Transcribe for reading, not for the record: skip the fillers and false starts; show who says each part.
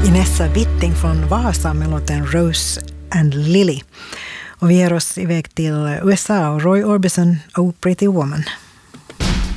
Speaker 1: Inessa Witting från Vasa med låten Rose and Lily. Och vi ger oss iväg till USA och Roy Orbison, Oh Pretty Woman.